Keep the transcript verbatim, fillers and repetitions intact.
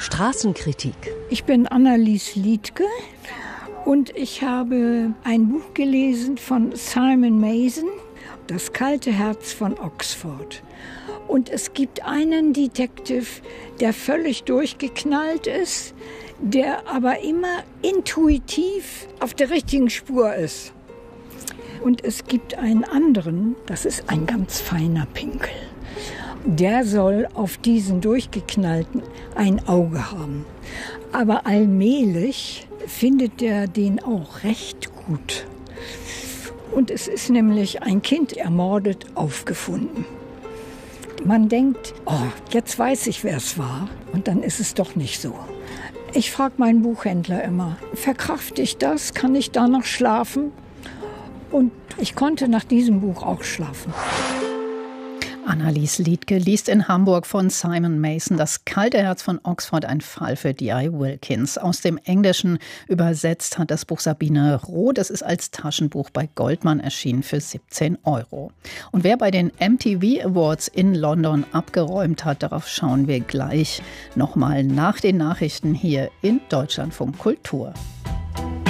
Straßenkritik. Ich bin Annalies Liedtke und ich habe ein Buch gelesen von Simon Mason, Das kalte Herz von Oxford. Und es gibt einen Detective, der völlig durchgeknallt ist, der aber immer intuitiv auf der richtigen Spur ist. Und es gibt einen anderen, das ist ein ganz feiner Pinkel. Der soll auf diesen Durchgeknallten ein Auge haben. Aber allmählich findet er den auch recht gut. Und es ist nämlich ein Kind ermordet aufgefunden. Man denkt, oh, jetzt weiß ich, wer es war. Und dann ist es doch nicht so. Ich frage meinen Buchhändler immer, verkrafte ich das? Kann ich da noch schlafen? Und ich konnte nach diesem Buch auch schlafen. Annalies Liedtke liest in Hamburg von Simon Mason Das kalte Herz von Oxford, ein Fall für D I Wilkins. Aus dem Englischen übersetzt hat das Buch Sabine Roth. Es ist als Taschenbuch bei Goldmann erschienen für siebzehn Euro. Und wer bei den M T V Awards in London abgeräumt hat, darauf schauen wir gleich nochmal nach den Nachrichten hier in Deutschlandfunk Kultur.